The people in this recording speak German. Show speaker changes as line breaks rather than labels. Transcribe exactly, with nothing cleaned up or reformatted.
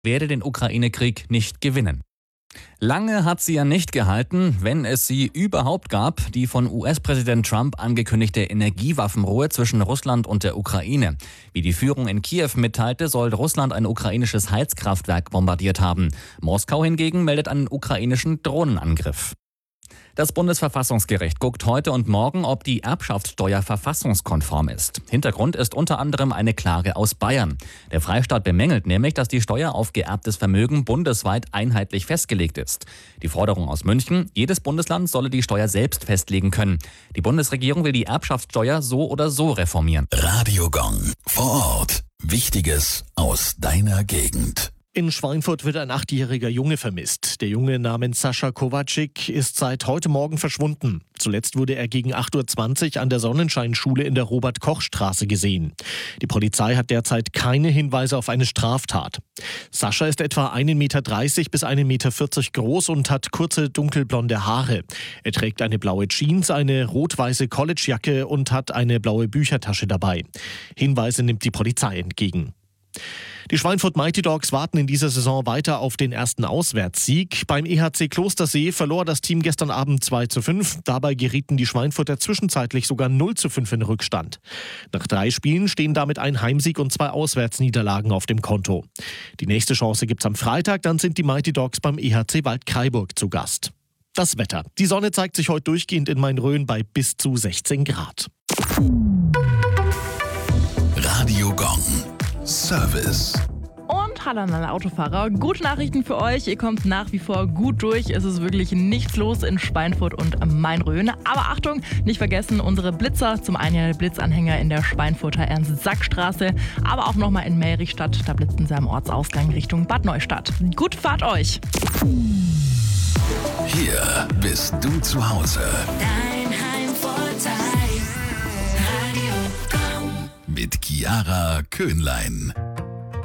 werde den Ukraine-Krieg nicht gewinnen. Lange hat sie ja nicht gehalten, wenn es sie überhaupt gab, die von U S-Präsident Trump angekündigte Energiewaffenruhe zwischen Russland und der Ukraine. Wie die Führung in Kiew mitteilte, soll Russland ein ukrainisches Heizkraftwerk bombardiert haben. Moskau hingegen meldet einen ukrainischen Drohnenangriff. Das Bundesverfassungsgericht guckt heute und morgen, ob die Erbschaftssteuer verfassungskonform ist. Hintergrund ist unter anderem eine Klage aus Bayern. Der Freistaat bemängelt nämlich, dass die Steuer auf geerbtes Vermögen bundesweit einheitlich festgelegt ist. Die Forderung aus München, jedes Bundesland solle die Steuer selbst festlegen können. Die Bundesregierung will die Erbschaftssteuer so oder so reformieren.
Radio Gong. Vor Ort. Wichtiges aus deiner Gegend.
In Schweinfurt wird ein achtjähriger Junge vermisst. Der Junge namens Sascha Kovacic ist seit heute Morgen verschwunden. Zuletzt wurde er gegen acht Uhr zwanzig an der Sonnenscheinschule in der Robert-Koch-Straße gesehen. Die Polizei hat derzeit keine Hinweise auf eine Straftat. Sascha ist etwa ein Meter dreißig bis ein Meter vierzig groß und hat kurze dunkelblonde Haare. Er trägt eine blaue Jeans, eine rot-weiße Collegejacke und hat eine blaue Büchertasche dabei. Hinweise nimmt die Polizei entgegen. Die Schweinfurt Mighty Dogs warten in dieser Saison weiter auf den ersten Auswärtssieg. Beim E H C Klostersee verlor das Team gestern Abend zwei zu fünf. Dabei gerieten die Schweinfurter zwischenzeitlich sogar null zu fünf in Rückstand. Nach drei Spielen stehen damit ein Heimsieg und zwei Auswärtsniederlagen auf dem Konto. Die nächste Chance gibt's am Freitag, dann sind die Mighty Dogs beim E H C Waldkraiburg zu Gast. Das Wetter. Die Sonne zeigt sich heute durchgehend in Main-Rhön bei bis zu sechzehn Grad.
Radio Gong. Service.
Und hallo an alle Autofahrer. Gute Nachrichten für euch. Ihr kommt nach wie vor gut durch. Es ist wirklich nichts los in Schweinfurt und Main-Rhön. Aber Achtung, nicht vergessen, unsere Blitzer. Zum einen der Blitzanhänger in der Schweinfurter Ernst-Sack-Straße, aber auch nochmal in Melrichstadt. Da blitzen sie am Ortsausgang Richtung Bad Neustadt. Gute Fahrt euch.
Hier bist du zu Hause.
Dein Heimvorteil. Radio Gong.
Mit Chiara Köhnlein.